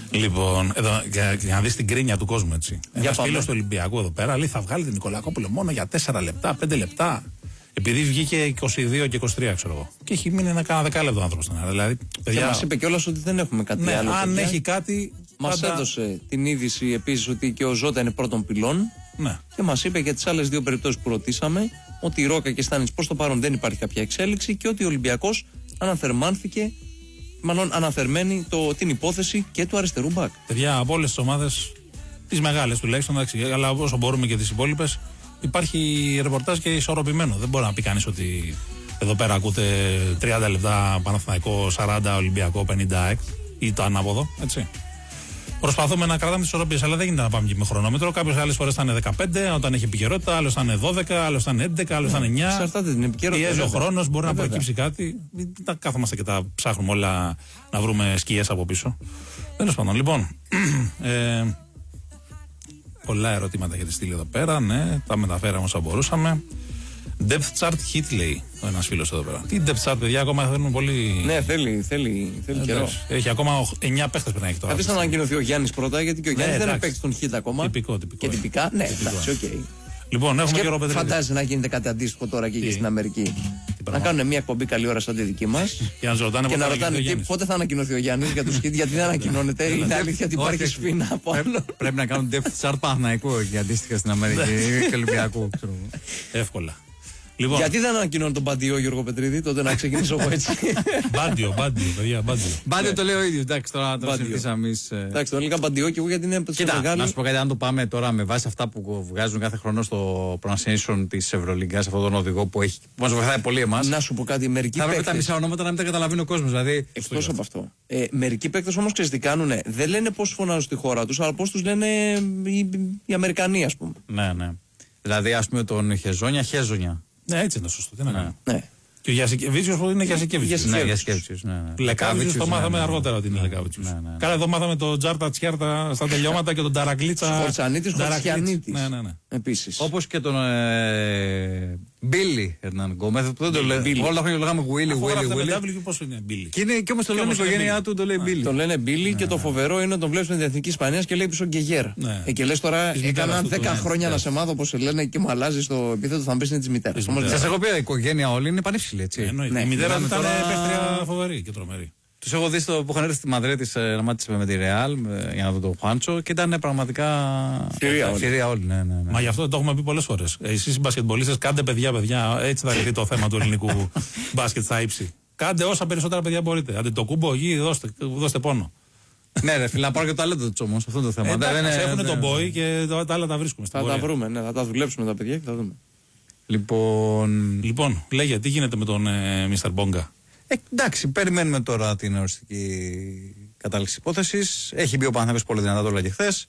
Λοιπόν, εδώ, για να δεις την κρίνια του κόσμου, έτσι. Ένας φίλος του Ολυμπιακού εδώ πέρα λέει θα βγάλει την Νικολακόπουλο μόνο για 4 λεπτά, 5 λεπτά. Επειδή βγήκε 22 και 23, ξέρω εγώ. Και έχει μείνει ένα κάνα 10 λεπτό άνθρωπο στην Ελλάδα. Δηλαδή, παιδιά, και μας είπε κιόλας ότι δεν έχουμε κάτι άλλο. Αν έχει κάτι. Μας έδωσε την είδηση επίσης ότι και ο Ζώτα είναι πρώτον πυλών. Ναι. Και μας είπε για τις άλλες δύο περιπτώσεις που ρωτήσαμε ότι η Ρόκα και Στάνιτς προς το παρόν δεν υπάρχει κάποια εξέλιξη και ότι ο Ολυμπιακός αναθερμάνθηκε, μάλλον αναθερμαίνει την υπόθεση και του αριστερού μπακ. Παιδιά, από όλες τις ομάδες, τις μεγάλες τουλάχιστον, αλλά όσο μπορούμε και τις υπόλοιπες, υπάρχει ρεπορτάζ και ισορροπημένο. Δεν μπορεί να πει κανείς ότι εδώ πέρα ακούτε 30 λεπτά Παναθηναϊκό, 40 Ολυμπιακό, 50 ΑΕΚ ή το ανάποδο, έτσι. Προσπαθούμε να κρατάμε τις ισορροπίες, αλλά δεν γίνεται να πάμε και με χρονόμετρο. Κάποιες άλλες φορές θα είναι 15, όταν έχει επικαιρότητα, άλλες θα είναι 12, άλλες θα είναι 11, άλλες θα είναι 9. Εξαρτάται την επικαιρότητα. Πιέζει ο χρόνος, μπορεί να προκύψει κάτι. Τα κάθομαστε και τα ψάχνουμε όλα να βρούμε σκιές από πίσω. Τέλος πάντων, λοιπόν. Πολλά ερωτήματα για τη στήλη εδώ πέρα. Ναι, τα μεταφέραμε όσο μπορούσαμε. Depth chart hit λέει ο ένας φίλος εδώ πέρα. Τι depth chart, παιδιά, ακόμα θέλουν πολύ. Ναι, θέλει καιρό. Έχει ακόμα 9 παίχτες πρέπει να έχει τώρα. Καθίστε να ανακοινωθεί ο Γιάννης πρώτα, γιατί και ο Γιάννης δεν έχει παίξει τον hit ακόμα. Τυπικό. Και τυπικά, ναι, εντάξει, οκ. Λοιπόν, έχουμε και Ροπετρίδη. Φαντάζεσαι να γίνεται κάτι αντίστοιχο τώρα και στην Αμερική. Να κάνουν μια εκπομπή καλή ώρα σαν τη δική μας. Και να ρωτάνε πότε θα ανακοινωθεί ο Γιάννης για τους hit, γιατί δεν ανακοινώνεται. Είναι αλήθεια ότι υπάρχει σφήνα από άλλο. Πρέπει να κάνουν depth chart Παναθηναϊκού για αντίστοιχα στην Αμερική και Ολυμπιακού. Εύκολα. Λοιπόν. Γιατί δεν ανακοινώνει τον Μπαντιό, Γιώργο Πετρίδη, τότε να ξεκινήσω εγώ έτσι. Μπάντιο, παιδιά, Μπάντιο το λέω ίδιο, εντάξει, τώρα το συζητήσαμε εμείς. Εντάξει, τον έλεγα Μπαντιό και εγώ γιατί είναι τόσο μεγάλη. Να σου πω κάτι, αν το πάμε τώρα με βάση αυτά που βγάζουν κάθε χρόνο στο pronunciation της Ευρωλίγκας, αυτόν τον οδηγό που μας βοηθάει πολύ εμάς. Να σου πω κάτι, μερικοί παίκτες. Θα πρέπει τα μισά ονόματα να μην τα καταλαβαίνει ο κόσμος, δηλαδή. Εκτός από αυτό. Μερικοί παίκτες όμως ξέρεις τι κάνουνε. Δεν λένε πώς φωνάζουν στη χώρα τους, αλλά πώς τους λένε οι Αμερικανοί, ας πούμε. Ναι. Δηλαδή, ας πούμε, τον Χεζόνια. Ναι, έτσι είναι σωστό. Τι να κάνω. Ναι. Και ο Γιασικεβίτσιος είναι Γιασικεβίτσιος. Ναι, Γιασικεβίτσιος. Λεκάβιτσιος το μάθαμε αργότερα ότι είναι Λεκάβιτσιος. Καλά, εδώ μάθαμε τον Τζάρτα Τσιάρτα στα τελειώματα και τον Ταρακλίτσα. Χορτσανίτης, Χορτσιανίτης. Ναι. Επίσης. Όπως και τον Μπίλι Ερνάν Γκόμεθ που δεν το λέει. Όλα τα χρόνια λέγαμε Γουίλι. Πώς είναι Μπίλι. Και όμως το λένε η οικογένειά του, το λέει Μπίλι. Το λένε Μπίλι και το φοβερό είναι να τον βλέπεις με την Εθνική Ισπανία και λέει πίσω Γκεγέρ. Και λες τώρα έκαναν 10 χρόνια να σε μάθω πώς σε λένε και μου αλλάζει το επίθετο, θα μπει είναι τη μητέρα. Σας έχω πει η οικογένεια όλη είναι πανύψηλη, έτσι. Η μητέρα ήταν παίχτρια φοβερή και τρομερή. Τους έχω δει που είχαν έρθει στη Μαδρίτη να μάτισε με τη Ρεάλ για να δω τον Χουάντσο και ήταν πραγματικά φυρία όλοι. Ναι. Μα γι' αυτό το έχουμε πει πολλές φορές. Εσείς οι μπασκετμπολίστες κάντε παιδιά, έτσι θα λυθεί το θέμα του ελληνικού μπάσκετ στα ύψη. Κάντε όσα περισσότερα παιδιά μπορείτε. Άντε το κούμπο εκεί, δώστε πόνο. Ναι, ρε φίλε, να πάρω και το ταλέντο του όμως, αυτό το θέμα. Έχουν τον boy και τα άλλα τα βρίσκουμε. Θα τα βρούμε, θα τα δουλέψουμε τα παιδιά και θα δούμε. Λοιπόν, λέγε, τι γίνεται με τον Mr. Bonga. Εντάξει, περιμένουμε τώρα την οριστική κατάληξη υπόθεσης. Έχει μπει ο Παναθηναϊκός πολύ δυνατά, το λέγε χθες.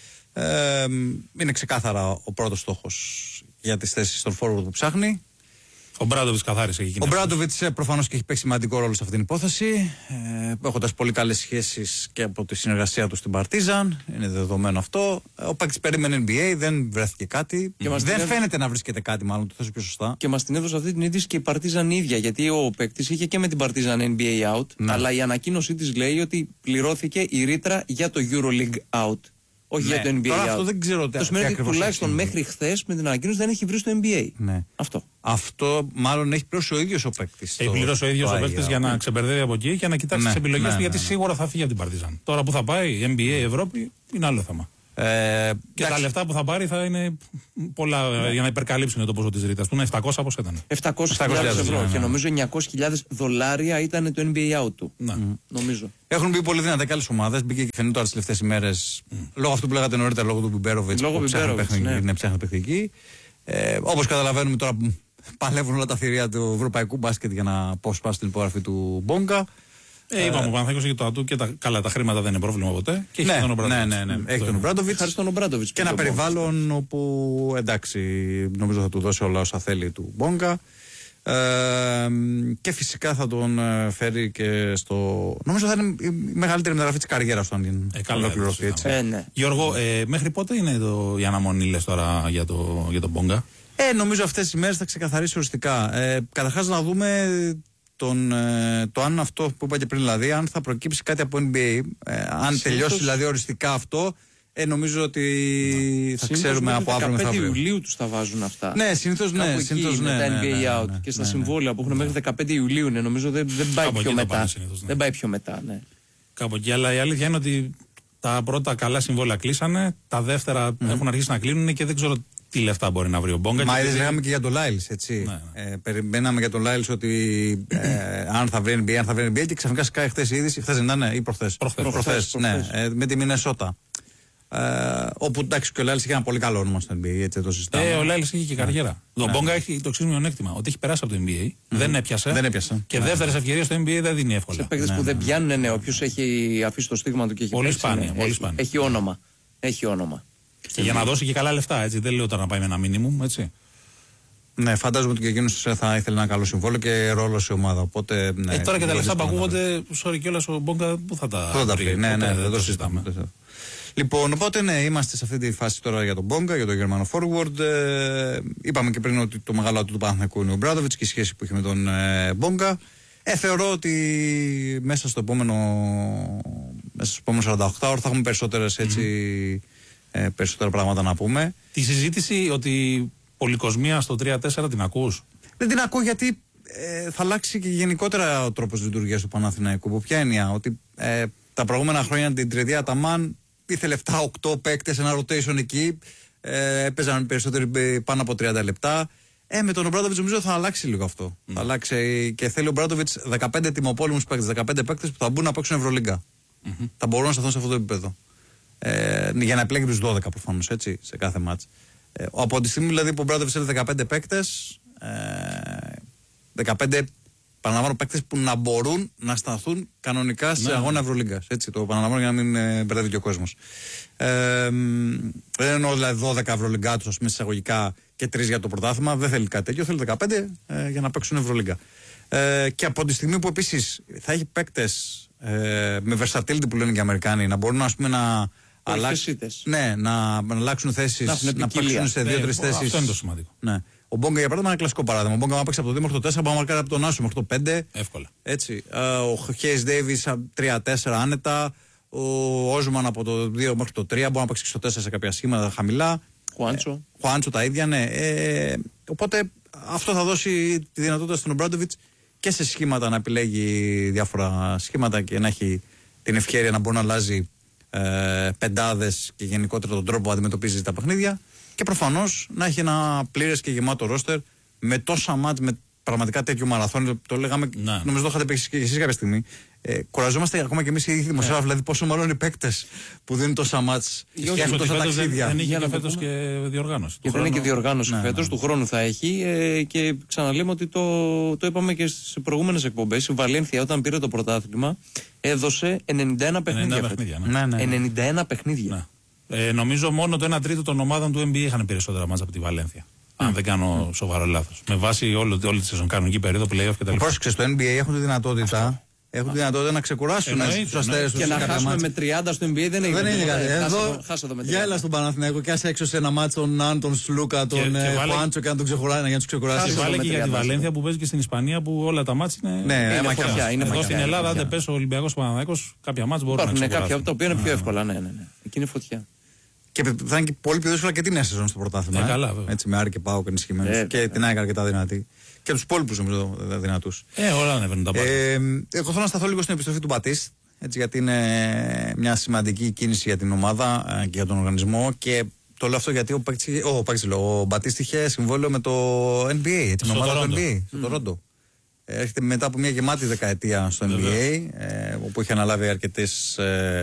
Είναι ξεκάθαρα ο πρώτος στόχος για τις θέσεις στον forward που ψάχνει. Ο Μπράντοβιτς καθάρισε εκεί. Ο Μπράντοβιτς προφανώς και έχει παίξει σημαντικό ρόλο σε αυτή την υπόθεση. Έχοντας πολύ καλές σχέσεις και από τη συνεργασία του στην Παρτίζαν. Είναι δεδομένο αυτό. Ο παίκτης περίμενε NBA, δεν βρέθηκε κάτι. Δεν φαίνεται να βρίσκεται κάτι, μάλλον το θέσω πιο σωστά. Και μας την έδωσε αυτή την είδηση και η Παρτίζαν ίδια. Γιατί ο παίκτης είχε και με την Παρτίζαν NBA out. Ναι. Αλλά η ανακοίνωσή της λέει ότι πληρώθηκε η ρήτρα για το EuroLeague out. Όχι για το NBA. Τώρα αυτό δεν ξέρω τι. Το σημαίνει ότι τουλάχιστον μέχρι χθες με την ανακοίνωση δεν έχει βρει στο NBA. Ναι. Αυτό μάλλον έχει πληρώσει ο ίδιος ο παίκτης. Έχει πληρώσει ο ίδιος ο παίκτης για να ξεμπερδεύει από εκεί και να κοιτάξει τις επιλογές του, γιατί σίγουρα θα φύγει από την Παρτίζαν. Τώρα που θα πάει, NBA, Ευρώπη, είναι άλλο θέμα. Και τα λεφτά που θα πάρει θα είναι πολλά για να υπερκαλύψουν το ποσό της ρήτας του. Είναι 700 όπως ήταν. 700.000 ευρώ. Και νομίζω $900,000 ήταν το NBA out του. Νομίζω. Έχουν μπει πολύ δυνατά και άλλες ομάδες. Μπήκε και φαίνεται τώρα τις τελευταίες ημέρες λόγω αυτού που λέγατε νωρίτερα, λόγω του Μπιμπέροβιτς. Λόγω Μπιμπέροβιτς. Ναι, ψάχνει παιχνική. Όπως καταλαβαίνουμε τώρα παλεύουν όλα τα θηρία του ευρωπαϊκού μπάσκετ για να αποσπάσουν την υπογραφή του Μπόγκα. Είπαμε ο Παναθηναϊκός έχει το ατού και τα χρήματα δεν είναι πρόβλημα ποτέ. Και έχει τον Ομπράντοβιτς. Ναι. Έχει τον Ομπράντοβιτς. Και ένα περιβάλλον όπου εντάξει, νομίζω θα του δώσει όλα όσα θέλει του Μπόγκα. Και φυσικά θα τον φέρει και στο. Νομίζω θα είναι η μεγαλύτερη μεταγραφή της καριέρας του αν την ολοκληρωθεί έτσι. Γιώργο, μέχρι πότε είναι η αναμονή λες τώρα για τον Μπόγκα? Νομίζω αυτές τις μέρες θα ξεκαθαρίσει οριστικά. Καταρχάς να δούμε το αν αυτό που είπα και πριν, δηλαδή, αν θα προκύψει κάτι από NBA, αν τελειώσει δηλαδή οριστικά αυτό, νομίζω ότι θα ξέρουμε από αύριο μεθαύριο. 15 Ιουλίου τους τα βάζουν αυτά. Ναι, συνήθως ναι. Με τα NBA out και στα συμβόλαια που έχουν μέχρι 15 Ιουλίου, νομίζω δεν πάει πιο μετά. Δεν πάει πιο μετά, ναι. Κάπου εκεί, αλλά η αλήθεια είναι ότι τα πρώτα καλά συμβόλαια κλείσανε, τα δεύτερα έχουν αρχίσει να κλείνουν και δεν ξέρω τι λεφτά μπορεί να βρει ο Μπόγκα. Μα είδες, λέγαμε και για τον Λάιλς, έτσι. Ναι. Περιμέναμε για τον Λάιλς ότι αν θα βρει NBA, και ξαφνικά σκάει χθες η είδηση, χθες δεν ήταν ή προχθές. Προχθές, ναι, με τη Μινεσότα. Όπου εντάξει και ο Λάιλς είχε ένα πολύ καλό όνομα στο NBA, έτσι το συζητάμε. Ο Λάιλς είχε και καριέρα. Ο Μπόγκα έχει το εξής μειονέκτημα, ότι έχει περάσει από το NBA, δεν έπιασε. Και δεύτερες ευκαιρίες στο NBA δεν δίνει εύκολα. Σε παίκτες που δεν πιάνουν, όποιος έχει αφήσει το στίγμα του και έχει πολύ σπάνια. Έχει όνομα. Και για να δώσει και καλά λεφτά, έτσι. Δεν λέω τώρα να πάει με ένα μίνιμουμ, έτσι. Ναι, φαντάζομαι ότι και εκείνος θα ήθελε ένα καλό συμβόλαιο και ρόλο σε ομάδα. Οπότε, ναι, τώρα και τα λεφτά που ακούγονται, sorry κιόλας ο Μπόγκα, πού θα τα βρει. Ναι, δεν το συζητάμε. Λοιπόν, οπότε ναι, είμαστε σε αυτή τη φάση τώρα για τον Μπόγκα, για τον Γερμανό forward. Είπαμε και πριν ότι το μεγάλο του Παναθηναϊκού είναι ο Μπράντοβιτς και η σχέση που έχει με τον Μπόγκα. Θεωρώ ότι μέσα στο επόμενο 48 ώρες θα έχουμε περισσότερα πράγματα να πούμε. Τη συζήτηση ότι πολυκοσμία στο 3-4 την ακούς? Δεν την ακούω, γιατί θα αλλάξει και γενικότερα ο τρόπος λειτουργίας του Παναθηναϊκού. Που ποια έννοια, ότι τα προηγούμενα χρόνια την τριετία Αταμάν ήθελε 7-8 παίκτες, ένα rotation εκεί, έπαιζαν περισσότεροι πάνω από 30 λεπτά. Με τον Ομπράντοβιτς νομίζω θα αλλάξει λίγο αυτό. Θα αλλάξει και θέλει ο Ομπράντοβιτς 15 τιμοπόλυμους παίκτες, 15 παίκτες που θα μπουν να παίξουν Ευρωλίγκα. Θα μπορούν να σταθούν σε αυτό το επίπεδο. Για να επιλέγει τους 12 προφανώς, έτσι, σε κάθε μάτς. Από τη στιγμή δηλαδή που ο Ομπράντοβιτς θέλει 15 παίκτες, 15 παραλαμβάνω παίκτες που να μπορούν να σταθούν κανονικά σε αγώνα Ευρωλίγκας. Έτσι, το παραλαμβάνω για να μην μπερδεύει και ο κόσμος. Δεν εννοώ δηλαδή 12 Ευρωλιγκάτους, ας πούμε, εισαγωγικά και 3 για το πρωτάθλημα. Δεν θέλει κάτι τέτοιο. Θέλει 15 για να παίξουν Ευρωλίγκα. Και από τη στιγμή που επίσης θα έχει παίκτες με versatility που λένε και οι Αμερικάνοι, να μπορούν, ας πούμε, να αλλάξουν θέσεις, να παίξουν σε 2-3 θέσεις. Αυτό είναι το σημαντικό. Ναι. Ο Μπόγκα για παράδειγμα είναι ένα κλασικό παράδειγμα. Ο Μπόγκα, αν παίξει από το 2 μέχρι το 4, μπορεί να μαρκάρει από τον Άσο μέχρι το 5. Εύκολα. Έτσι. Ο Χέις Ντέιβις 3-4 άνετα. Ο Όζμαν από το 2 μέχρι το 3, μπορεί να παίξει στο 4 σε κάποια σχήματα χαμηλά. Χουάντσο τα ίδια, ναι. Οπότε αυτό θα δώσει τη δυνατότητα στον Ομπράντοβιτς και σε σχήματα να επιλέγει διάφορα σχήματα και να έχει την ευκαιρία να μπορεί να αλλάζει πεντάδες και γενικότερα τον τρόπο που αντιμετωπίζει τα παιχνίδια. Και προφανώς να έχει ένα πλήρες και γεμάτο ρόστερ με τόσα μάτς, με πραγματικά τέτοιο μαραθώνιο. Το λέγαμε, νομίζω το είχατε πει και εσείς κάποια στιγμή. Κουραζόμαστε ακόμα και εμείς οι ίδιοι δημοσιογράφοι, δηλαδή πόσο μάλλον οι παίκτες που δίνουν τόσα μάτς και έχουν τόσα ταξίδια. Δεν είχε φέτος και διοργάνωση. Και δεν είναι και διοργάνωση φέτος, του χρόνου θα έχει. Και ξαναλέμε ότι το είπαμε και στις προηγούμενες εκπομπές. Η Βαλένθια όταν πήρε το πρωτάθλημα έδωσε 91 παιχνίδια. 91 παιχνίδια. Νομίζω μόνο το 1/3 των ομάδων του NBA είχαν περισσότερα μάτσα από τη Βαλένθια. Αν δεν κάνω σοβαρό λάθος. Με βάση όλη τη σεζόν κανονική περίοδο, playoff κτλ. Πρόσεξε, στο NBA έχουν τη δυνατότητα. Έχουν τη δυνατότητα να ξεκουράσουν τους αστέρες τους. Και να χάσουμε με 30 στο NBA δεν έγινε. Εδώ, για έλα στον Παναθηναϊκό και άσε έξω σε ένα μάτσο τον Ναν, τον Σλούκα, τον Χουάντσο και να τον ξεκουράσει, για να τους ξεκουράσει. Βάλε και για τη Βαλένθια που παίζει και στην Ισπανία που όλα τα μάτς είναι φωτιά. Εδώ στην Ελλάδα, αν δεν πέσει ο Ολυμπιακός Παναθηναϊκός, κάποια μάτς μπορούν να ξεκουράσουν. Υπάρχουν κάποια τα οποία είναι πιο εύκολα. Ναι. Εκεί είναι φωτιά. Και θα είναι και πολύ πιο δύσκολα και την νέα σεζόν στο πρωτάθλημα. Καλά, έτσι, με Άρη και Πάο και ενισχυμένους. Και την ΑΕΚ αρκετά δυνατή. Και τους υπόλοιπους νομίζω δυνατούς. Όλα ανεβαίνουν τα πάντα. Εγώ θέλω να σταθώ λίγο στην επιστροφή του Μπατίστ. Έτσι, γιατί είναι μια σημαντική κίνηση για την ομάδα και για τον οργανισμό. Και το λέω αυτό γιατί ο Μπατίστ είχε συμβόλαιο με το NBA. Έτσι, με ομάδα του NBA, στο Τορόντο. Έρχεται μετά από μια γεμάτη δεκαετία στο NBA, όπου είχε αναλάβει αρκετές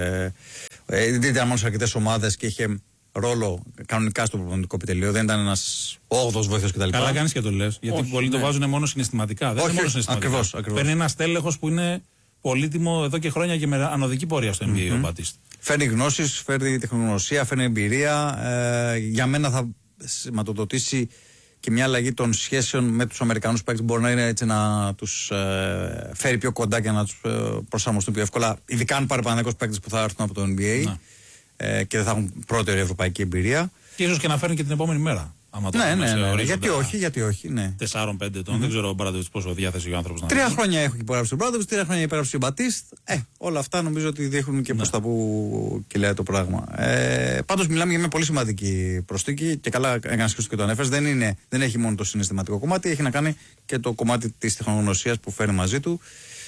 ομάδες και είχε ρόλο κανονικά στο προπονητικό επιτελείο. Δεν ήταν ένας 8ος βοήθος κτλ. Καλά κάνεις και το λες. Γιατί πολλοί το βάζουν μόνο συναισθηματικά. Δεν είναι μόνο συναισθηματικά. Ακριβώς. Παίρνει ένας τέλεχος που είναι πολύτιμο εδώ και χρόνια και με ανωδική πορεία στο NBA ο Μπατίστ. Φέρνει γνώσεις, φέρνει τεχνογνωσία, φέρνει εμπειρία. Για μένα θα σηματοδοτήσει και μια αλλαγή των σχέσεων με τους Αμερικανούς παίκτες. Μπορεί να είναι έτσι να τους φέρει πιο κοντά και να τους προσαρμοστούν πιο εύκολα. Ειδικά αν πάρει Παναθηναϊκός παίκτες που θα έρθουν από το NBA και δεν θα έχουν πρώτερη ευρωπαϊκή εμπειρία. Και ίσως και να φέρνει και την επόμενη μέρα. Άμα το ναι. Γιατί όχι, ναι. 4-5 ετών. Δεν ξέρω ο Μπράντοβιτς πόσο διάθεση ο άνθρωπος να 3 χρόνια έχει υπογράψει ο Μπράντοβιτς, 3 χρόνια υπογράψει ο Μπατίστ. Όλα αυτά νομίζω ότι δείχνουν και προς τα που κυλάει το πράγμα. Πάντως μιλάμε για μια πολύ σημαντική προσθήκη και καλά έκανες και το ανέφερες. Δεν έχει μόνο το συναισθηματικό κομμάτι, έχει να κάνει και το κομμάτι της τεχνογνωσίας που φέρνει μαζί του.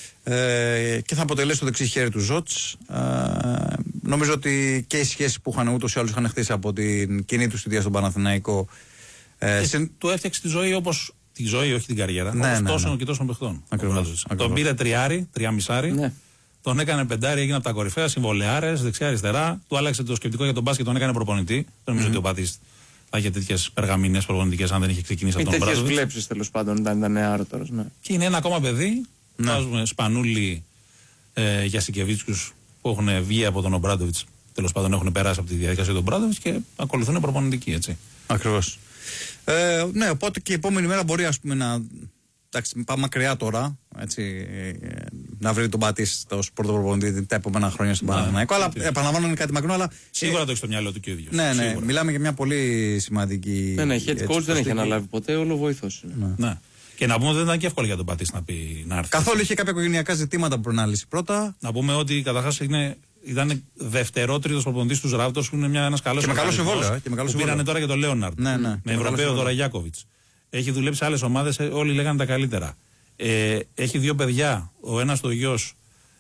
Και θα αποτελέσει το δεξί χέρι του Ζότς. Νομίζω ότι και οι σχέσεις που είχαν ούτως ή άλλως είχαν χτίσει από την κοινή του θητεία στον Παναθηναϊκό. Του έφτιαξε τη ζωή όπως. Τη ζωή, όχι την καριέρα. Όπως τόσων και τόσων παιχτών. Τον πήρε 3,5. Ναι. Τον έκανε 5, έγινε από τα κορυφαία, συμβολεάρες, δεξιά-αριστερά. Του άλλαξε το σκεπτικό για τον μπάσκετ, τον έκανε προπονητή. Δεν νομίζω ότι ο Μπατίστ θα είχε τέτοιες περγαμηνές προπονητικές αν δεν είχε ξεκινήσει από τον Μπράντοβιτς. Τέτοιες βλέψεις τέλος πάντων ήταν νεάρτορος. Ναι. Και είναι ένα ακόμα παιδί. Βάζουμε Σπανούλη, Γιασικεβίτσκους που έχουν βγει από τον Ομπράντοβιτς. Τέλος πάντων έχουν περάσει από τη διαδικασία του Ομπράντοβιτς και ακολουθούν προπονητικοί, έτσι. Ακριβώς. Ναι, οπότε και η επόμενη μέρα μπορεί ας πούμε να. Εντάξει, πάμε μακριά τώρα. Έτσι, να βρει τον Μπατίστ ως πρώτο προπονητή τα επόμενα χρόνια στον Παναθηναϊκό. Αλλά επαναλαμβάνω είναι κάτι μακρινό. Αλλά, σίγουρα το έχει στο μυαλό του και ο ίδιος. Ναι, μιλάμε για μια πολύ σημαντική. Ναι, head coach δεν έχει αναλάβει ποτέ, όλο βοηθός. Ναι. Και να πούμε ότι δεν ήταν και εύκολο για τον Μπατίστ να έρθει. Καθόλου είχε κάποια οικογενειακά ζητήματα που πρέπει να λύσει πρώτα. Να πούμε ότι καταρχάς ήταν δευτερότριτος προπονητής του Ράπτορς που είναι ένας καλός. Και με καλό συμβόλαιο. Που πήρανε τώρα και τον Λέοναρντ. Ναι, με Ευρωπαίο τώρα Γιάκοβιτς. Έχει δουλέψει σε άλλες ομάδες, όλοι λέγανε τα καλύτερα. Έχει 2 παιδιά. Ο ένας το γιος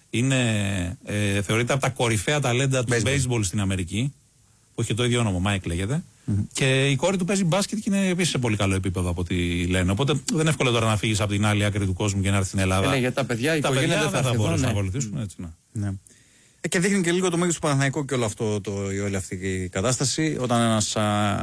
θεωρείται από τα κορυφαία ταλέντα του baseball στην Αμερική. Που έχει το ίδιο όνομα, Μάικ λέγεται. Και η κόρη του παίζει μπάσκετ και είναι επίσης σε πολύ καλό επίπεδο από ό,τι λένε. Οπότε δεν είναι εύκολο τώρα να φύγεις από την άλλη άκρη του κόσμου και να έρθεις στην Ελλάδα. Για τα παιδιά, η οικογένεια δεν θα μπορούσαν να ακολουθήσουν. Έτσι, ναι. Και δείχνει και λίγο το μέγεθος του Παναθηναϊκού και όλη αυτή η κατάσταση. Όταν ένας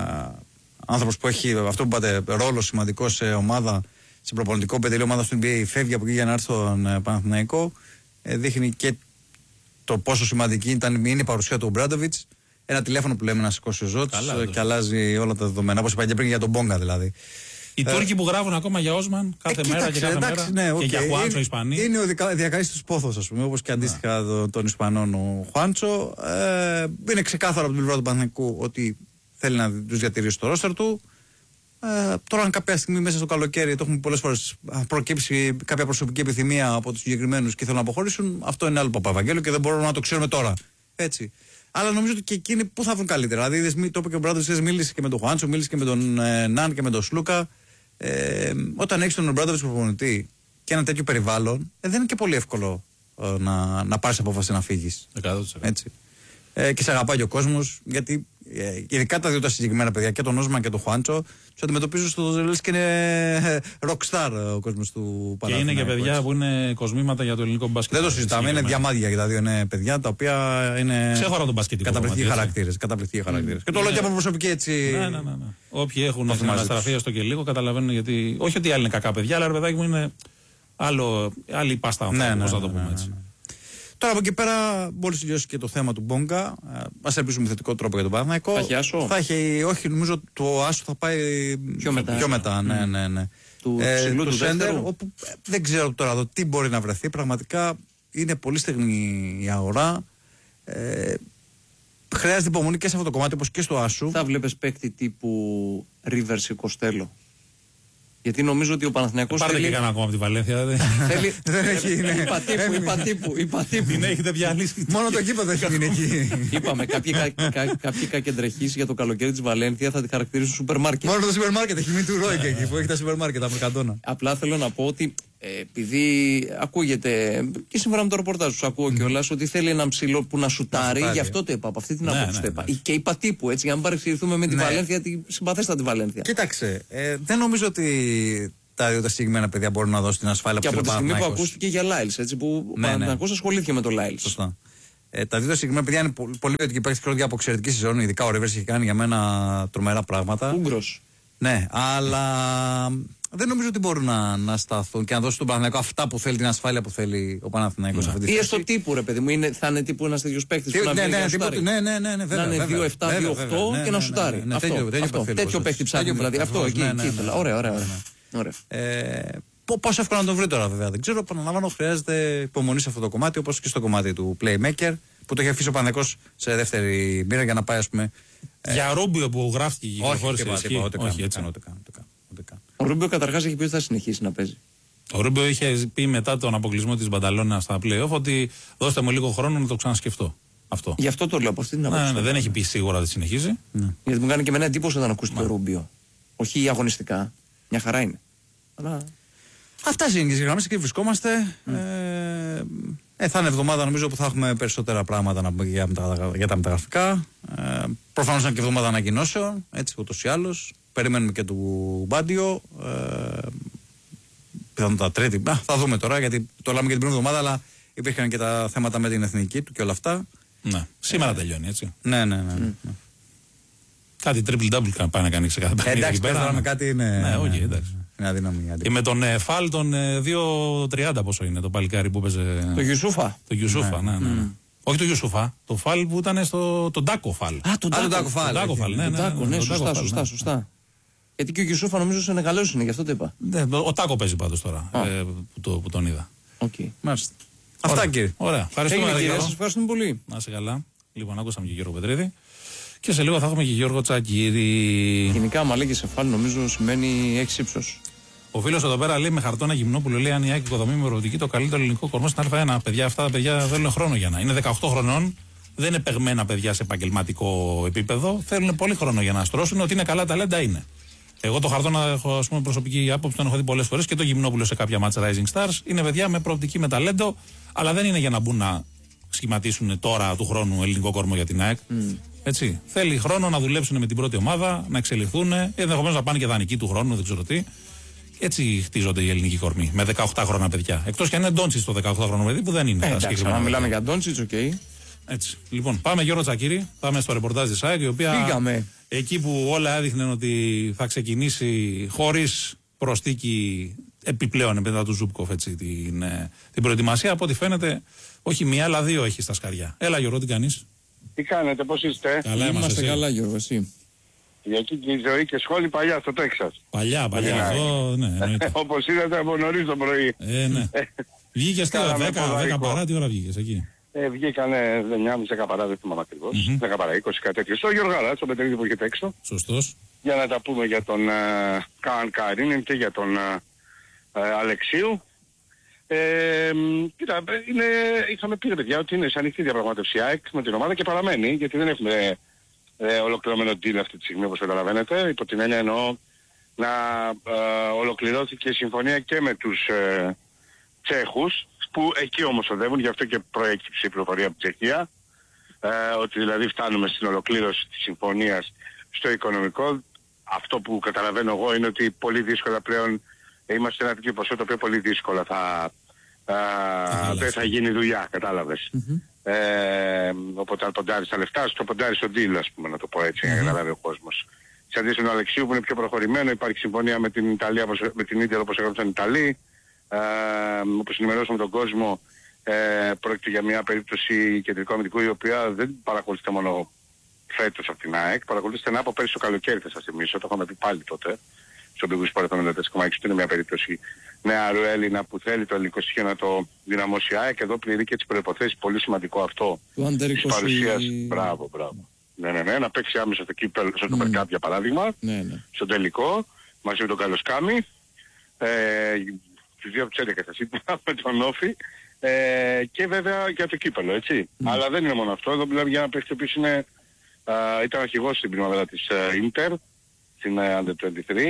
άνθρωπος που έχει αυτό που είπατε ρόλο σημαντικό σε ομάδα, σε προπονητικό πεντελή ομάδα στο NBA, φεύγει από εκεί για να έρθει στον Παναθηναϊκό, δείχνει και το πόσο σημαντική είναι η παρουσία του Ομπράντοβιτς. Ένα τηλέφωνο που λέμε να σηκώσει ο Ζότς και αλλάζει όλα τα δεδομένα. Όπως είπα και πριν για τον Μπόγκα δηλαδή. Οι Τούρκοι που γράφουν ακόμα για Όσμαν κάθε μέρα και κάθε μέρα. Ναι, και για Χουάντσο Ισπανοί. Είναι ο διακαίστος πόθος, ας πούμε, όπως και αντίστοιχα των Ισπανών ο Χουάντσο. Είναι ξεκάθαρο από την πλευρά του Παναθηναϊκού ότι θέλει να τους διατηρήσει το ρόστερ του. Τώρα, αν κάποια στιγμή μέσα στο καλοκαίρι το έχουμε πολλές φορές προκύψει κάποια προσωπική επιθυμία από τους συγκεκριμένους και θέλουν να αποχωρήσουν, αυτό είναι άλλο Παπαβαγγέλου και δεν μπορούμε να το ξέρουμε τώρα. Έτσι. Αλλά νομίζω ότι και εκείνοι πού θα βρουν καλύτερα. Δηλαδή, το είπε και ο Μπράντοβιτς, μίλησε και με τον Χουάντσο, μίλησε και με τον Ναν και με τον Σλούκα. Όταν έχει τον Μπράντοβιτς προπονητή και ένα τέτοιο περιβάλλον, δεν είναι και πολύ εύκολο να πάρεις απόφαση να φύγεις. 100%. Έτσι. Και σε αγαπάει ο κόσμος, γιατί ειδικά τα δύο τα συγκεκριμένα παιδιά, και τον Όσμαν και τον Χουάντσο, τους αντιμετωπίζουν στο λες και είναι rockstar ο κόσμος του Παναθηναϊκού. Και είναι και παιδιά που είναι κοσμήματα για το ελληνικό μπάσκετ. Δεν το συζητάμε, είναι διαμάδια και τα δύο. Είναι παιδιά τα οποία είναι. Ξέχωρα τον μπασκετικό. Καταπληκτικοί χαρακτήρες. Και το λέω και από προσωπική έτσι. Ναι. Όποιοι έχουν αναστραφεί στο και λίγο καταλαβαίνουν γιατί. Όχι ότι οι άλλοι είναι κακά παιδιά, αλλά ρε παιδάκι μου είναι άλλη πάστα. Πώς να το πούμε έτσι. Τώρα από εκεί πέρα, μόλις τελειώσει και το θέμα του Μπόγκα, ας ελπίσουμε με θετικό τρόπο για τον Παναθηναϊκό. Θα έχει Άσο. Θα έχει, όχι, νομίζω το Άσο θα πάει πιο μετά. Ναι. Του Σέντερ, όπου δεν ξέρω τώρα εδώ τι μπορεί να βρεθεί. Πραγματικά είναι πολύ στεγνή η αγορά. Χρειάζεται υπομονή και σε αυτό το κομμάτι, όπως και στο Άσου. Θα βλέπεις παίκτη τύπου Rivers ή Κοστέλο. Γιατί νομίζω ότι ο Παναθηναϊκός. Πάρτε και κανένα ακόμα από τη Βαλένθια. Δεν έχει. Υπατύπου. Την έχετε διαλύσει. Μόνο το κήπεδο έχει μείνει εκεί. Είπαμε, κάποιοι κακεντρεχείς για το καλοκαίρι της Βαλένθια θα τη χαρακτηρίσουν σούπερ μάρκετ. Μόνο το σούπερ μάρκετ έχει μείνει του Ρόικ εκεί που έχει τα σούπερ μάρκετ, τα Μερκαντόνα. Απλά θέλω να πω ότι επειδή ακούγεται και σήμερα με το ρεπορτάζ του ακούω κιόλας ότι θέλει έναν ψηλό που να σουτάρει, γι' αυτό το είπα, από αυτή την άποψη το είπα. Και είπα τύπου έτσι, για να παρεξηγηθούμε με τη Βαλένθια, τη συμπαθέστατη Βαλένθια. Κοίταξε, δεν νομίζω ότι τα δύο τα συγκεκριμένα παιδιά μπορούν να δώσουν την ασφάλεια που θέλει. Και από τη στιγμή που ακούστηκε για Λάιλς, έτσι που ο Παναθηναϊκός ασχολήθηκε με το Λάιλς. Σωστά. Τα δύο τα συγκεκριμένα παιδιά είναι πολύ ποιοτικοί παίκτες και από εξαιρετική σεζόν. Ειδικά ο Ρίβερς έχει κάνει για μένα τρομερά πράγματα. Ούγκρος. Ναι, αλλά δεν νομίζω ότι μπορούν να σταθούν και να δώσουν τον Παναθηναϊκό αυτά που θέλει, την ασφάλεια που θέλει ο Παναθηναϊκός σε αυτή τη θέση. Ή στο τύπου, ρε παιδί μου, θα είναι τύπου ένας τέτοιος παίκτης που να βγει να σουτάρει. Ναι, να είναι 2-7, 2-8 και να σουτάρει. Τέτοιο παίκτη ψάχνει δηλαδή. Αυτό εκεί ήθελα. Ωραία. Πόσο εύκολο να τον βρει τώρα, βέβαια δεν ξέρω. Επαναλαμβάνω, χρειάζεται υπομονή σε αυτό το κομμάτι, όπως και στο κομμάτι του playmaker. που το είχε αφήσει ο Παναθηναϊκός σε δεύτερη μοίρα για να πάει, ας πούμε. Για Ρούμπιο που γράφτηκε η κυκλοφόρηση. Όχι, ούτε καν. Ο Ρούμπιο καταρχάς έχει πει ότι θα συνεχίσει να παίζει. Ο Ρούμπιο είχε πει μετά τον αποκλεισμό της Μπανταλώνα στα play-off ότι δώστε μου λίγο χρόνο να το ξανασκεφτώ. Αυτό. Γι' αυτό το λέω από αυτή την άποψη. Ναι, δεν έχει πει σίγουρα ότι συνεχίζει. Ναι. Γιατί μου κάνει και εμένα εντύπωση όταν ακούσει το Ρούμπιο. Όχι αγωνιστικά. Μια χαρά είναι. Αλλά... Αυτά είναι οι γραμμές, εκεί βρισκόμαστε. Θα είναι εβδομάδα νομίζω που θα έχουμε περισσότερα πράγματα να πούμε για τα μεταγραφικά. Προφανώς είναι και εβδομάδα ανακοινώσεων, έτσι ούτως ή άλλως. Περιμένουμε και του Μπάντιο. Πιθανότατα Τρίτη. Θα δούμε τώρα, γιατί το λέμε για την πρώτη εβδομάδα, αλλά υπήρχαν και τα θέματα με την εθνική του και όλα αυτά. Ναι. Σήμερα τελειώνει, έτσι. Ναι. Κάτι triple-double πάει να κάνει σε κάθε παιχνίδι. Εντάξει, πέρα κάτι είναι. Ναι, όχι, εντάξει. Είναι αδύναμη. Και με τον Φαλ τον 2.30 πόσο είναι το παλικάρι που παίζει. Το Γιουσούφα. Το Γιουσούφα, ναι. Όχι το Γιουσούφα. Το Φαλ που ήταν στο Ντάκο Φαλ. Τον Ντάκο Φαλ. Ναι, σωστά. Γιατί και ο Γιουσούφα νομίζω σε Νεγαλός είναι, γι' αυτό το είπα. Ο Τάκο παίζει πάντως τώρα που τον είδα. Μάλιστα. Αυτά, κύριε. Ωραία. Σας ευχαριστούμε πολύ. Να είσαι καλά. Λοιπόν, ακούσαμε και Γιώργο Πετρίδη. Και σε λίγο θα έχουμε και Γιώργο Τσακύρη. Γενικά, άμα λέγει σεφάλι, νομίζω σημαίνει έχει ύψος. Ο φίλος εδώ πέρα λέει με Χαρτώνα Γυμνόπουλο, λέει: Αν η ΑΕΚ οικοδομή με προοπτική το καλύτερο ελληνικό κορμό στην Α1. Παιδιά, αυτά τα παιδιά θέλουν χρόνο για να. Είναι 18 χρονών, δεν είναι παιγμένα παιδιά σε επαγγελματικό επίπεδο. Θέλουν πολύ χρόνο για να στρώσουν. Ότι είναι καλά ταλέντα είναι. Εγώ το Χαρτώνα έχω προσωπική άποψη, τον έχω δει πολλές φορές και το Γυμνόπουλο σε κάποια μάτσα Rising Stars. Είναι παιδιά με προοπτική, με ταλέντο, αλλά δεν είναι για να μπουν να σχηματίσουν τώρα του χρόνου ελληνικό κορμό για την ΑΕΚ. Έτσι. Θέλει χρόνο να δουλέψουν με την πρώτη ομάδα, να εξελιχθούν, ενδεχομένως να πάνε και δανεικοί του χρόνου, δεν ξέρω τι. Έτσι χτίζονται οι ελληνικοί κορμοί, με 18 χρόνια παιδιά. Εκτός και αν είναι Ντόντσιτς το 18χρονο παιδί που δεν είναι. Εντάξει, αν μιλάμε για Ντόντσιτς, οκ. Έτσι. Λοιπόν, πάμε Γιώργο Τσακύρη, πάμε στο ρεπορτάζ της ΑΕΚ, η οποία πήγαμε. Εκεί που όλα έδειχναν ότι θα ξεκινήσει χωρίς προστίκη επιπλέον μετά του Ζούπκοφ την προετοιμασία, από ό,τι φαίνεται όχι μία αλλά δύο έχει στα σκαριά. Έλα Γιώργο, τι κάνεις? Τι κάνετε, πώς είστε? Καλά είμαστε καλά Γιώργο, εσύ? Για η ζωή και σχόλη παλιά στο Τέξας. Παλιά, αυτό, ναι. Όπως είδατε από νωρίς το πρωί. Ναι. Βγήκες τώρα 10 παρά, τι ώρα βγήκες εκεί? Βγήκανε 9.30 παρά, δεν θυμάμαι ακριβώς. 10 παρά 20, κάτι τέτοιο. Στο Γιωργάλα, στο Πετρίδη που είχε έξω. Σωστός. Για να τα πούμε για τον Καν Καρίνιν και για τον Αλεξίου. Κοίτα, είχαμε πει παιδιά ότι είναι σε ανοιχτή διαπραγμάτευση ΑΕΚ με την ομάδα και παραμένει, γιατί δεν έχουμε ολοκληρωμένο deal αυτή τη στιγμή, όπως καταλαβαίνετε. Υπό την έννοια εννοώ να ολοκληρώθηκε η συμφωνία και με τους Τσέχους, που εκεί όμως οδεύουν, γι' αυτό και προέκυψε η πληροφορία από την Τσεχία, ότι δηλαδή φτάνουμε στην ολοκλήρωση της συμφωνίας στο οικονομικό. Αυτό που καταλαβαίνω εγώ είναι ότι πολύ δύσκολα πλέον είμαστε ένα τέτοιο ποσό το οποίο πολύ δύσκολα δεν θα γίνει δουλειά, κατάλαβες. Οπότε αν ποντάρεις τα λεφτά, στο ποντάρεις το deal, ας πούμε, να το πω έτσι, για να καταλάβει ο κόσμος. Σε αντίθεση με τον Αλεξίου που είναι πιο προχωρημένο, υπάρχει συμφωνία με την Ιταλία, με την Ίντερ όπως έγραψαν οι Ιταλοί. Όπως ενημερώσαμε τον κόσμο, πρόκειται για μια περίπτωση κεντρικού αμυντικού η οποία δεν παρακολουθείται μόνο φέτος από την ΑΕΚ, παρακολουθείται στενά από πέρυσι το καλοκαίρι, θα σας θυμίσω, το είχαμε πει πάλι τότε στον Big Sport 94,6, είναι μια περίπτωση νεαρού Έλληνα που θέλει το ελληνικό στοιχείο να το δυναμώσει η ΑΕΚ. Εδώ πληρεί και τις προϋποθέσεις, πολύ σημαντικό αυτό της παρουσίας. Μπράβο. Ναι, να παίξει άμεσα στο κύπελο, στο Super Cup για παράδειγμα, στο τελικό, μαζί με τον Καλοσκάμι. Τους 2 από τους 11 θα σύμφωνα με τον Όφη, και βέβαια για το κύπελο, έτσι. Αλλά δεν είναι μόνο αυτό, εδώ μιλάμε για ένα παίχτη ο οποίος ήταν αρχηγός στην πριμαβέρα της Ίντερ, στην Under 23,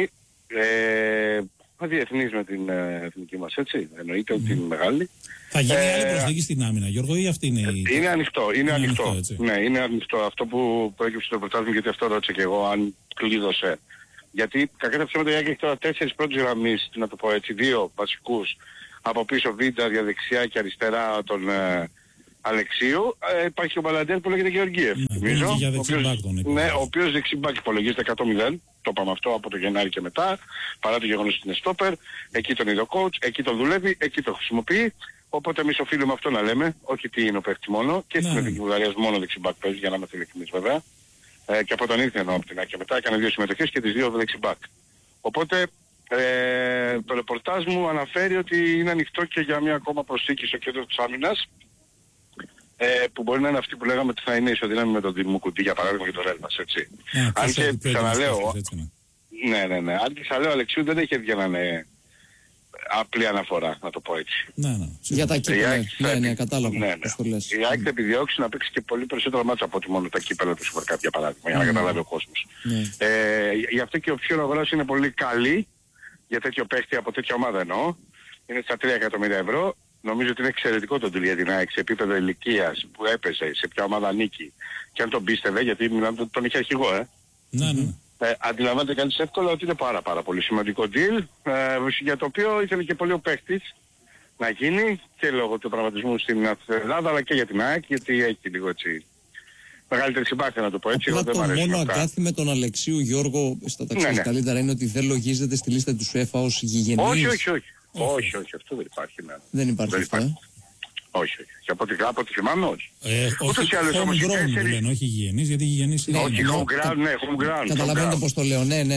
διεθνής με την εθνική μας, έτσι, εννοείται ότι είναι μεγάλη. Θα γίνει άλλη προσθήκη στην άμυνα, Γιώργο, ή αυτή είναι η... Είναι ανοιχτό. Ναι, είναι ανοιχτό αυτό που προέκυψε στο προτάσμα, γιατί αυτό ρώτησα και εγώ, αν κλείδωσε. Γιατί κακά τα ψέματα η ΑΕΚ έχει τώρα 4 πρώτους γραμμείς, να το πω έτσι, 2 βασικούς, από πίσω Βίντα, δεξιά και αριστερά τον Αλεξίου. Υπάρχει ο Μπαλαντέρ που λέγεται Γεωργίευ, νομίζω. Ο οποίος δεξιμπάκ υπολογίζεται 100-0, το είπαμε αυτό από το Γενάρη και μετά, παρά το γεγονός ότι είναι στόπερ. Εκεί τον είδε ο coach, εκεί τον δουλεύει, εκεί τον χρησιμοποιεί. Οπότε εμείς οφείλουμε αυτό να λέμε, όχι τι είναι ο παίχτη μόνο, και στην Εθνική Βουλγαρία μόνο δεξιμπάκ παίζει, για να είμαστε ειλικρινείς βέβαια. Και από τον ήρθε από την ΑΕΚ και μετά έκανε 2 συμμετοχές και τις 2 δεξιμπάκ. Οπότε το ρεπορτάζ μου αναφέρει ότι είναι ανοιχτό και για μια ακόμα προσθήκη στο κέντρο της άμυνας. που μπορεί να είναι αυτή που λέγαμε ότι θα είναι ισοδύναμη με τον Δημού Κουντή, για παράδειγμα, και τον Έλβας, έτσι. Αν και ξαναλέω, ναι. Αν και ξαναλέω, Αλεξίου δεν έχει έρθει να είναι απλή αναφορά, να το πω έτσι. Ναι. Για τα κύπελα. Ναι, κατάλαβα. Η ΑΕΚ θα επιδιώξει να παίξει και πολύ περισσότερο μάτσα από ότι μόνο τα κύπελα του Super Cup, για παράδειγμα, για να καταλάβει ο κόσμος. Γι' αυτό και η option αγοράς είναι πολύ καλή για τέτοιο παίχτη από τέτοια ομάδα εννοώ. Είναι στα 3 εκατομμύρια ευρώ. Νομίζω ότι είναι εξαιρετικό το deal για την ΑΕΚ σε επίπεδο ηλικίας που έπαιζε, σε ποια ομάδα νίκη. Και αν τον πίστευε, γιατί τον είχε αρχηγό, Ναι. Αντιλαμβάνεται κανείς εύκολα ότι είναι πάρα πολύ σημαντικό deal, για το οποίο ήθελε και πολύ ο παίχτης να γίνει και λόγω του τραυματισμού στην Ελλάδα, αλλά και για την ΑΕΚ, γιατί έχει λίγο έτσι μεγαλύτερη συμπάθεια, να το πω έτσι. Απλά το μόνο αγκάθι με τον Αλεξίου, Γιώργο, στα ταξίδια καλύτερα είναι ότι δεν λογίζεται στη λίστα του ΣΟΕΦΑ ως γηγενής. Όχι, αυτό δεν υπάρχει. Δεν υπάρχει. Όχι. Και από ό,τι θυμάμαι, όχι. Ούτως ή άλλως όμως οι τέσσερις... Όχι γηγενείς, γιατί γηγενείς είναι... Όχι, home ground. Καταλαβαίνετε πώς το λέω, ναι.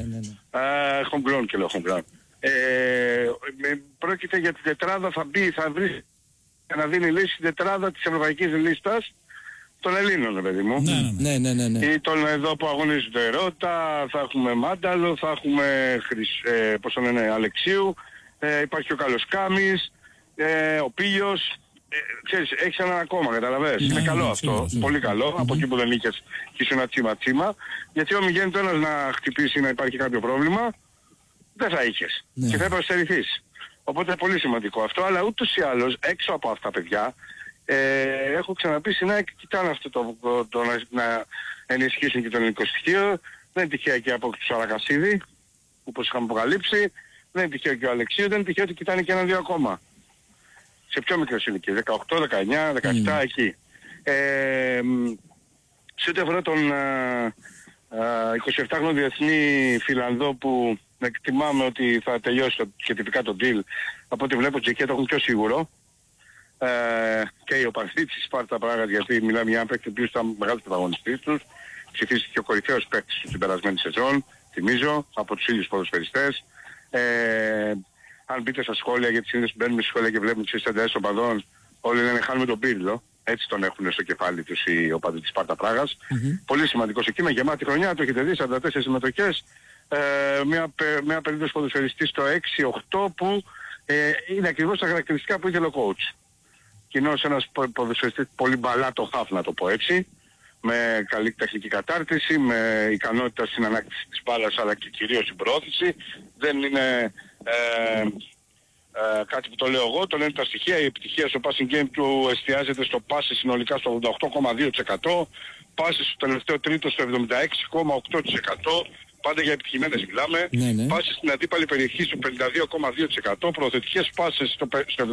Home ground και λέω home ground. Πρόκειται για την τετράδα, θα βρει να δίνει λύση την τετράδα της ευρωπαϊκής λίστας των Ελλήνων, παιδί μου. Ναι. Ή των εδώ που αγωνίζονται Ρώτα, θα έχουμε Μάνταλο, θα έχουμε Αλεξίου, υπάρχει ο Καλοσκάμης, ο Πίλιος. Ξέρεις, έχεις έναν ακόμα, καταλαβαίνεις. Είναι καλό αυτό, πολύ καλό, από εκεί που δεν είχες και ήσουν τσίμα. Γιατί όταν βγαίνει το ένας να χτυπήσει να υπάρχει κάποιο πρόβλημα, δεν θα είχες. Και θα προστερηθείς. Οπότε πολύ σημαντικό αυτό, αλλά ούτως ή άλλως έξω από αυτά, παιδιά, έχω ξαναπεί στην ΑΕΚ, κοιτάνε αυτό το να ενισχύσουν και το ελληνικό στοιχείο. Δεν είναι τυχαία και από τους Αρακασίδη, όπως είχαμε αποκαλύψει. Δεν είναι τυχαίο και ο Αλεξίου, δεν είναι τυχαίο ότι κοιτάνε και έναν-δύο ακόμα. Σε πιο μικρές ηλικίες, 18, 19, 17, εκεί. Σε ό,τι αφορά τον 27χρονο διεθνή Φιλανδό που εκτιμάμε ότι θα τελειώσει σχετικά το deal, από ό,τι βλέπω Τσεχία το έχουν πιο σίγουρο. Και ο Παρθίτσης Σπάρτα Πράγας, γιατί μιλάμε για ένα παίκτη που ήταν μεγάλος πρωταγωνιστής τους. Ψηφίστηκε ο κορυφαίος παίκτης στην περασμένη σεζόν, θυμίζω, από τους ίδιους ποδοσφαιριστές. Αν μπείτε στα σχόλια, γιατί συνήθως μπαίνουμε στα σχόλια και βλέπουμε τις συνέντευξεις των παδών, όλοι λένε χάνουμε τον Πύρλο. Έτσι τον έχουν στο κεφάλι τους οι οπαδοί της Σπάρτα Πράγας. Πολύ σημαντικός εκεί, με γεμάτη χρονιά, το έχετε δει, 44 συμμετοχές. Μια περίπτωση ποδοσφαιριστή στο 6-8 που είναι ακριβώς τα χαρακτηριστικά που ήθελε ο coach. Κοινώς ένας ποδοσφαιριστής πολύ μπαλάτο χαφ, να το πω έτσι, με καλή τεχνική κατάρτιση, με ικανότητα στην ανάκτηση της μπάλας, αλλά και κυρίως στην προώθηση. Δεν είναι κάτι που το λέω εγώ, το λένε τα στοιχεία. Η επιτυχία στο passing game του εστιάζεται στο πάσι συνολικά στο 88,2%, πάσι στο τελευταίο τρίτο στο 76,8%. Πάντα για επιτυχημένες μιλάμε. Πάσες στην αντίπαλη περιοχή στο 52,2%, προωθητικές πάσες στο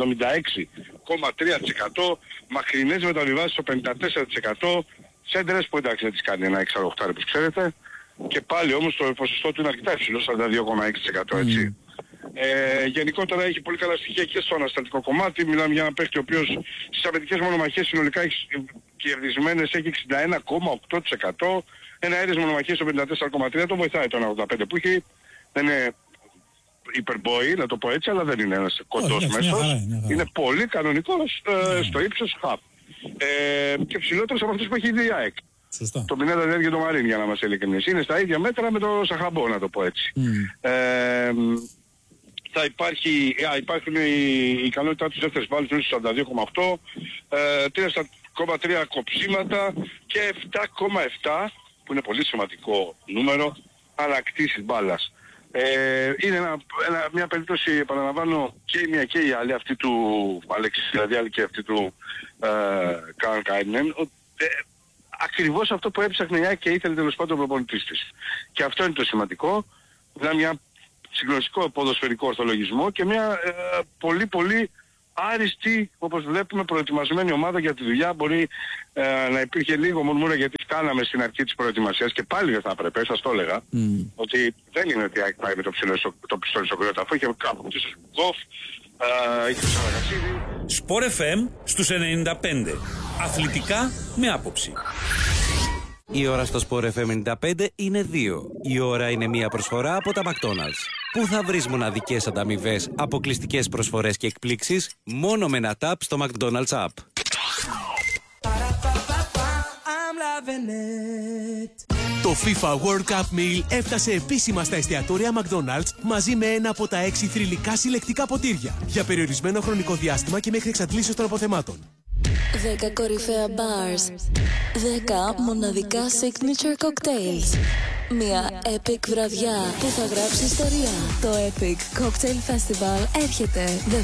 76,3%, μακρινές μεταβιβάσεις στο 54%, σέντρες που εντάξει δεν τις κάνει ένα 6-8 όπως ξέρετε, και πάλι όμως το ποσοστό του είναι αρκετά υψηλό, 42,6%, έτσι. Γενικότερα έχει πολύ καλά στοιχεία και στο αναστατικό κομμάτι. Μιλάμε για ένα παίκτη ο οποίος στις αμυντικές μονομαχίες συνολικά κερδισμένες έχει 61,8%. Ένα αέρες μονομαχίες στο 54,3%, το βοηθάει το 85% που έχει. Δεν είναι υπερμπόη, να το πω έτσι, αλλά δεν είναι ένας κοντός μέσος. Είναι πολύ κανονικός στο ύψος χαπ. Και ψηλότερος από αυτούς που έχει η ΑΕΚ. Το Πινέδα δεν και το Μαρίν, για να μας ειλικρινείς. Είναι στα ίδια μέτρα με το Σαχαμπό, να το πω έτσι. Θα υπάρχουν η ικανότητά τους δεύτερες μπάλες στους 42,8, 3,3 κοψίματα και 7,7 που είναι πολύ σημαντικό νούμερο ανακτήσεις μπάλας. Είναι μια περίπτωση, επαναλαμβάνω, και η μία και η άλλη, αυτή του Αλέξης, δηλαδή και αυτή του Καρλ Κάινεν, ακριβώς αυτό που έψαχνε η ΑΕΚ και ήθελε τέλος πάντων ο προπονητής της. Και αυτό είναι το σημαντικό. Δηλαδή μια συγκλονιστικό ποδοσφαιρικό ορθολογισμό και μια πολύ άριστη, όπως βλέπουμε, προετοιμασμένη ομάδα για τη δουλειά. Μπορεί να υπήρχε λίγο μουρμούρα γιατί φτάναμε στην αρχή της προετοιμασίας και πάλι δεν θα έπρεπε, σας το έλεγα, ότι δεν είναι ότι πάει με το πιστόλι στο κρυόταφο, είχε κάπου της Γκοφ, είχε το Σαρακασίδη. Σπορ FM στους 95. Αθλητικά με άποψη. Η ώρα στο Sport FM 95 είναι 2. Η ώρα είναι μια προσφορά από τα McDonald's. Πού θα βρεις μοναδικές ανταμοιβές, αποκλειστικές προσφορές και εκπλήξεις μόνο με ένα tap στο McDonald's App. Το FIFA World Cup Meal έφτασε επίσημα στα εστιατόρια McDonald's μαζί με ένα από τα 6 θρυλικά συλλεκτικά ποτήρια για περιορισμένο χρονικό διάστημα και μέχρι εξαντλήσεως των αποθεμάτων. 10 κορυφαία bars, 10 μοναδικά signature cocktails. Μια epic βραδιά που θα γράψει ιστορία. Το Epic Cocktail Festival έρχεται